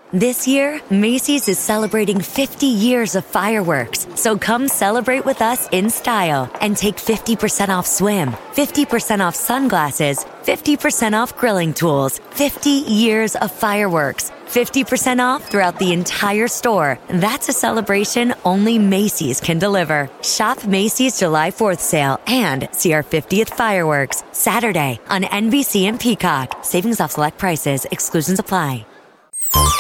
This year, Macy's is celebrating 50 years of fireworks, so come celebrate with us in style and take 50% off swim, 50% off sunglasses, 50% off grilling tools, 50 years of fireworks, 50% off throughout the entire store. That's a celebration only Macy's can deliver. Shop Macy's July 4th sale and see our 50th fireworks Saturday on NBC and Peacock. Savings off select prices. Exclusions apply.